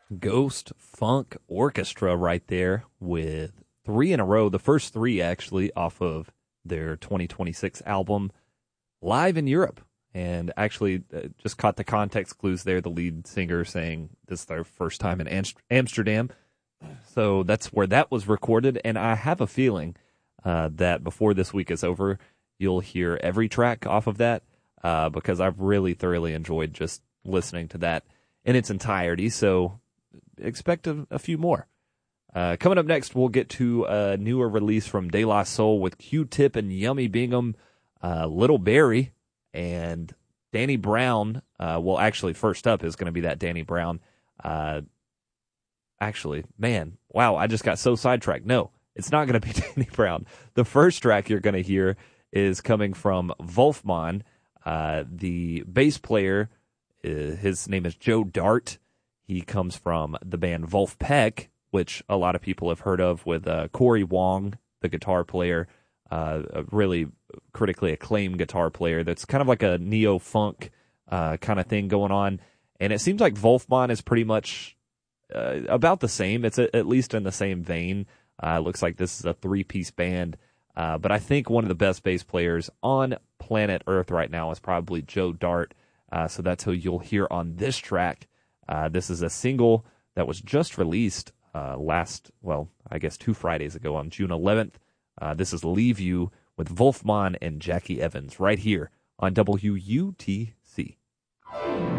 Ghost Funk Orchestra right there with three in a row. The first three actually off of their 2026 album, Live in Europe. And actually just caught the context clues there. The lead singer saying this is their first time in Amsterdam. So that's where that was recorded. And I have a feeling that before this week is over, you'll hear every track off of that because I've really thoroughly enjoyed just listening to that in its entirety. So expect a few more. Coming up next, we'll get to a newer release from De La Soul with Q-Tip and Yummy Bingham, Little Barry, and Danny Brown. Well, actually, first up is going to be that Danny Brown. Actually, man, wow, I just got so sidetracked. No, it's not going to be Danny Brown. The first track you're going to hear is coming from Wolfman. The bass player, his name is Joe Dart. He comes from the band Wolfpack, which a lot of people have heard of, with Corey Wong, the guitar player, a really critically acclaimed guitar player that's kind of like a neo-funk kind of thing going on. And it seems like Wolfman is pretty much about the same. It's at least in the same vein. It looks like this is a three-piece band. But I think one of the best bass players on planet Earth right now is probably Joe Dart. So that's who you'll hear on this track. This is a single that was just released I guess 2 Fridays ago on June 11th. This is Leave You with Wolfman and Jackie Evans right here on WUTC.